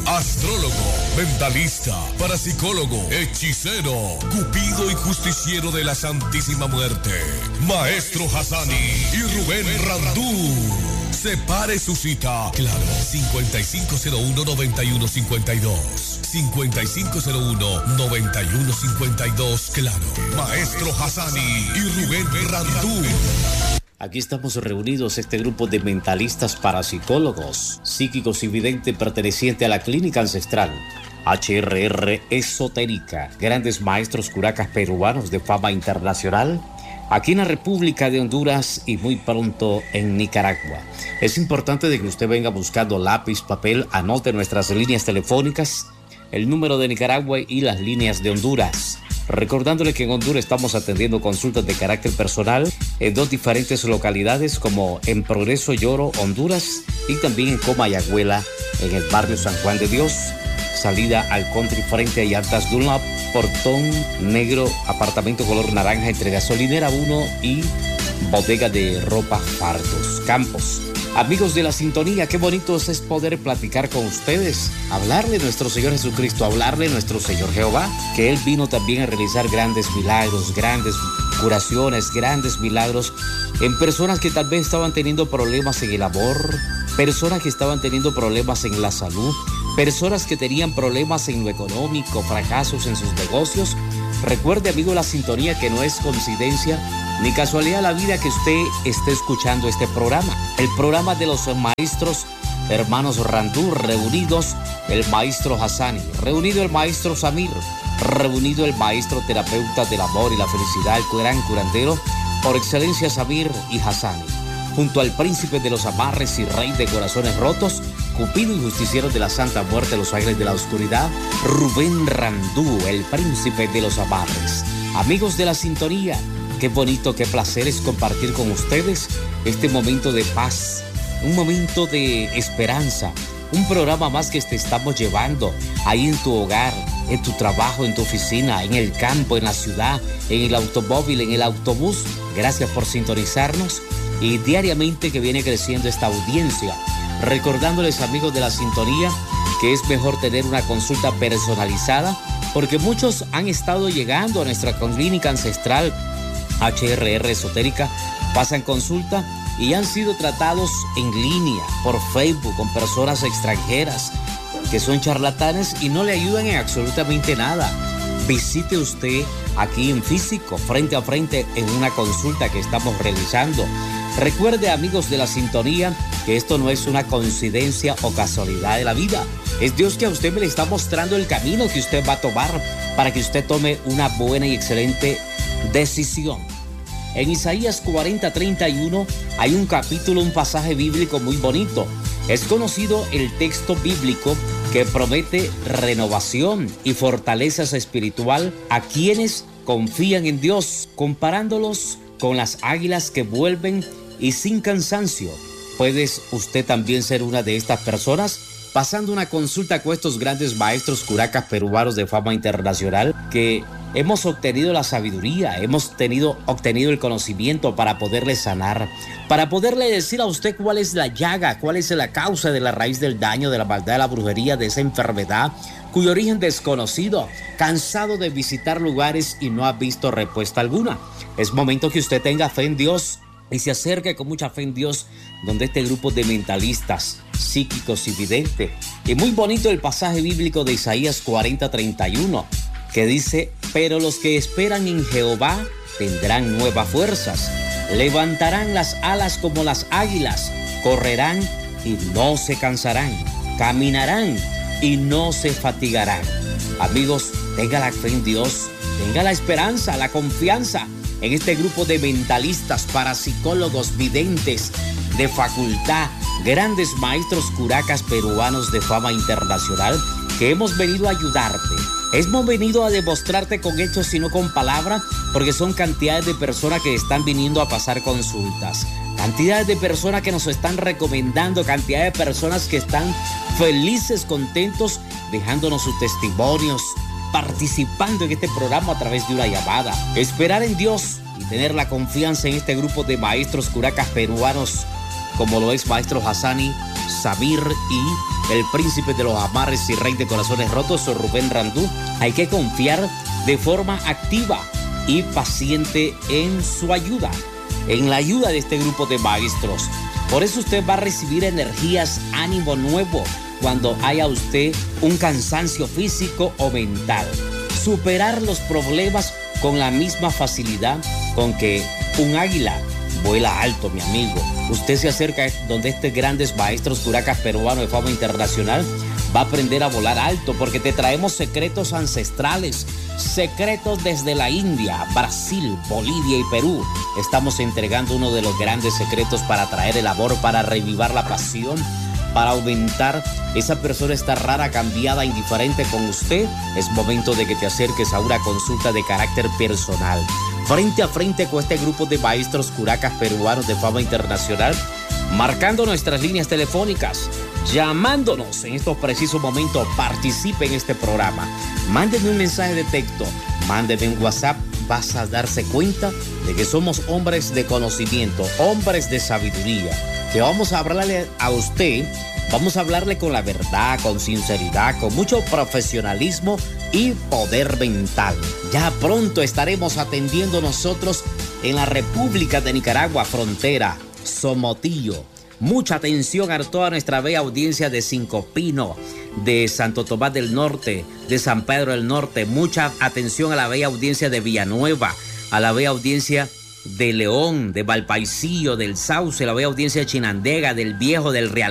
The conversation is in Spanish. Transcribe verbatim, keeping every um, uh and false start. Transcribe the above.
astrólogo, mentalista, parapsicólogo, hechicero, cupido y justiciero de la Santísima Muerte, Maestro Hassani y Rubén Randú. Separe su cita, claro, cincuenta y cinco cero uno, noventa y uno cincuenta y dos, cincuenta y cinco cero uno, noventa y uno cincuenta y dos, claro, Maestro Hassani y Rubén Randú. Aquí estamos reunidos, este grupo de mentalistas parapsicólogos, psíquicos y videntes perteneciente a la Clínica Ancestral, H R R Esotérica, grandes maestros curacas peruanos de fama internacional, aquí en la República de Honduras y muy pronto en Nicaragua. Es importante de que usted venga buscando lápiz, papel, anote nuestras líneas telefónicas, el número de Nicaragua y las líneas de Honduras. Recordándole que en Honduras estamos atendiendo consultas de carácter personal en dos diferentes localidades como en Progreso Lloro, Honduras, y también en Comayagüela, en el barrio San Juan de Dios, salida al country frente a Llantas Dunlop, portón negro, apartamento color naranja entre gasolinera uno y bodega de ropa Fardos Campos. Amigos de la sintonía, qué bonito es poder platicar con ustedes, hablarle de nuestro Señor Jesucristo, hablarle de nuestro Señor Jehová, que Él vino también a realizar grandes milagros, grandes curaciones, grandes milagros en personas que tal vez estaban teniendo problemas en el amor, personas que estaban teniendo problemas en la salud, personas que tenían problemas en lo económico, fracasos en sus negocios. Recuerde, amigo de la sintonía, que no es coincidencia ni casualidad la vida que usted esté escuchando este programa. El programa de los maestros hermanos Randú reunidos, el maestro Hassani, reunido el maestro Samir, reunido el maestro terapeuta del amor y la felicidad, el gran curandero por excelencia Samir y Hassani, junto al príncipe de los amarres y rey de corazones rotos, cupido y justiciero de la Santa Muerte, los ángeles de la oscuridad, Rubén Randú, el príncipe de los amarres. Amigos de la sintonía, qué bonito, qué placer es compartir con ustedes este momento de paz, un momento de esperanza, un programa más que te estamos llevando ahí en tu hogar, en tu trabajo, en tu oficina, en el campo, en la ciudad, en el automóvil, en el autobús. Gracias por sintonizarnos y diariamente que viene creciendo esta audiencia. Recordándoles, amigos de la sintonía, que es mejor tener una consulta personalizada porque muchos han estado llegando a nuestra clínica ancestral H R R Esotérica, pasan consulta y han sido tratados en línea, por Facebook, con personas extranjeras que son charlatanes y no le ayudan en absolutamente nada. Visite usted aquí en físico, frente a frente, en una consulta que estamos realizando. Recuerde, amigos de la sintonía, que esto no es una coincidencia o casualidad de la vida. Es Dios que a usted me le está mostrando el camino que usted va a tomar para que usted tome una buena y excelente decisión. En Isaías cuarenta, treinta y uno hay un capítulo, un pasaje bíblico muy bonito. Es conocido el texto bíblico que promete renovación y fortaleza espiritual a quienes confían en Dios, comparándolos con las águilas que vuelven y sin cansancio. ¿Puedes usted también ser una de estas personas? Pasando una consulta con estos grandes maestros curacas peruanos de fama internacional que hemos obtenido la sabiduría, hemos tenido, obtenido el conocimiento para poderle sanar, para poderle decir a usted cuál es la llaga, cuál es la causa de la raíz del daño, de la maldad, de la brujería, de esa enfermedad, cuyo origen desconocido, cansado de visitar lugares y no ha visto respuesta alguna. Es momento que usted tenga fe en Dios y se acerque con mucha fe en Dios, donde este grupo de mentalistas, psíquicos y videntes. Y muy bonito el pasaje bíblico de Isaías cuarenta, treinta y uno, que dice: pero los que esperan en Jehová tendrán nuevas fuerzas, levantarán las alas como las águilas, correrán y no se cansarán, caminarán y no se fatigarán. Amigos, tenga la fe en Dios, tenga la esperanza, la confianza en este grupo de mentalistas, parapsicólogos, videntes de facultad, grandes maestros curacas peruanos de fama internacional, que hemos venido a ayudarte. Hemos venido a demostrarte con hechos y no con palabras, porque son cantidades de personas que están viniendo a pasar consultas, cantidades de personas que nos están recomendando, cantidades de personas que están felices, contentos, dejándonos sus testimonios, participando en este programa a través de una llamada. Esperar en Dios y tener la confianza en este grupo de maestros curacas peruanos, como lo es maestro Hassani, Samir y el príncipe de los amarres y rey de corazones rotos, Rubén Randú, hay que confiar de forma activa y paciente en su ayuda, en la ayuda de este grupo de maestros. Por eso usted va a recibir energías, ánimo nuevo cuando haya usted un cansancio físico o mental. Superar los problemas con la misma facilidad con que un águila vuela alto, mi amigo. Usted se acerca donde estos grandes maestros curacas peruanos de fama internacional, va a aprender a volar alto porque te traemos secretos ancestrales, secretos desde la India, Brasil, Bolivia y Perú. Estamos entregando uno de los grandes secretos para traer el amor, para revivar la pasión, para aumentar esa persona está rara, cambiada, indiferente con usted. Es momento de que te acerques a una consulta de carácter personal, frente a frente con este grupo de maestros curacas peruanos de fama internacional, marcando nuestras líneas telefónicas, llamándonos en estos precisos momentos. Participe en este programa, mándeme un mensaje de texto, mándeme un WhatsApp. Vas a darse cuenta de que somos hombres de conocimiento, hombres de sabiduría, que vamos a hablarle a usted, vamos a hablarle con la verdad, con sinceridad, con mucho profesionalismo y poder mental. Ya pronto estaremos atendiendo nosotros en la República de Nicaragua, frontera, Somotillo. Mucha atención a toda nuestra bella audiencia de Cinco Pinos, de Santo Tomás del Norte, de San Pedro del Norte. Mucha atención a la bella audiencia de Villanueva, a la bella audiencia de León, de Valpaisillo, del Sauce, la bella audiencia de Chinandega, del Viejo, del Real